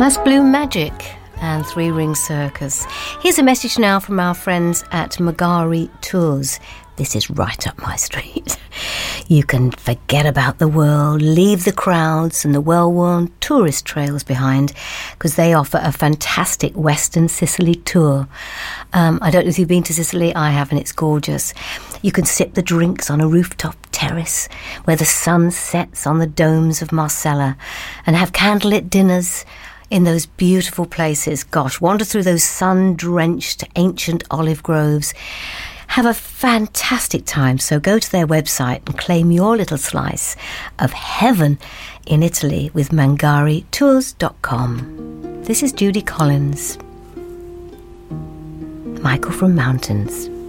That's Blue Magic and Three Ring Circus. Here's a message now from our friends at Magari Tours. This is right up my street. You can forget about the world, leave the crowds and the well-worn tourist trails behind, because they offer a fantastic Western Sicily tour. I don't know if you've been to Sicily. I have, and it's gorgeous. You can sip the drinks on a rooftop terrace where the sun sets on the domes of Marcella, and have candlelit dinners in those beautiful places. Gosh, wander through those sun-drenched ancient olive groves. Have a fantastic time. So go to their website and claim your little slice of heaven in Italy with mangaritours.com. This is Judy Collins. Michael from Mountains.